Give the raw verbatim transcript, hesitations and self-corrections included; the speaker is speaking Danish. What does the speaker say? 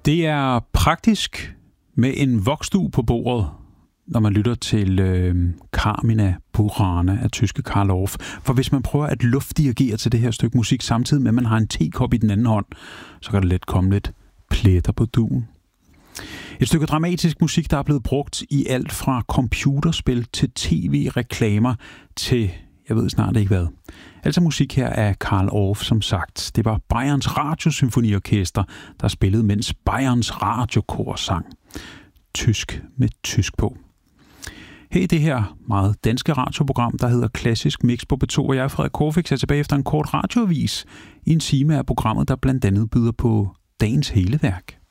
Det er praktisk med en voksdue på bordet, når man lytter til øh, Carmina Burana af tyske Carl Orff. For hvis man prøver at luftdirigere til det her stykke musik, samtidig med at man har en tekop i den anden hånd, så kan der let komme lidt pletter på duen. Et stykke dramatisk musik, der er blevet brugt i alt fra computerspil til tv-reklamer til, jeg ved snart ikke hvad. Altså musik her af Carl Orff, som sagt. Det var Bayerns Radiosymfoniorkester, der spillede, mens Bayerns Radiokor sang. Tysk med tysk på. Her i det her meget danske radioprogram, der hedder Klassisk Mix på B to, og jeg er Frederik Korfix, er tilbage efter en kort radioavis i en time af programmet, der blandt andet byder på dagens hele værk.